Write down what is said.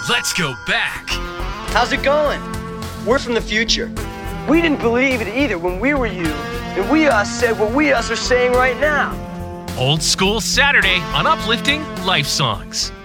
Let's go back. How's it going? We're from the future. We didn't believe it either when we were you, and we said what we are saying right now. Old School Saturday on Uplifting Life Songs.